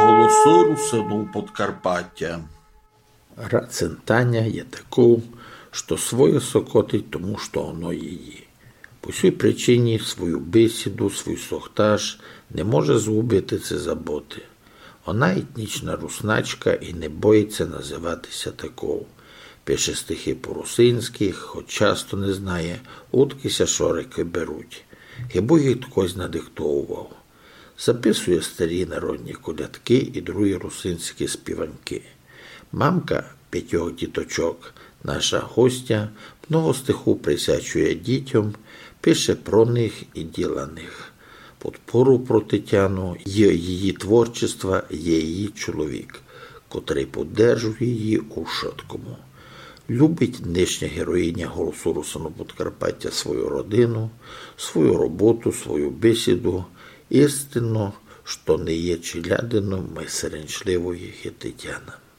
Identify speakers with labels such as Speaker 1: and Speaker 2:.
Speaker 1: Голосу Русину Подкарпаття.
Speaker 2: Рацин Таня є таку, що своє сокотить тому, що оно її. По цій причині свою бесіду, свій сохтаж не може згубити ці заботи. Вона етнічна русначка і не боїться називатися такою. Пише стихи по-русинськи, хоч часто не знає, откися шорики беруть. Хіба їх хтось надиктовував. Записує старі народні колядки і другі русинські співанки. Мамка 5 діточок, наша гостя, много стиху присвячує дітям, пише про них і діла них. Подпору про Тетяну є її творчества, є її чоловік, котрий подержує її у шоткому. Любить нинішня героїня голосу Русину Подкарпаття свою родину, свою роботу, свою бесіду, істинно, що не є челядином майстерничливої Тетяна.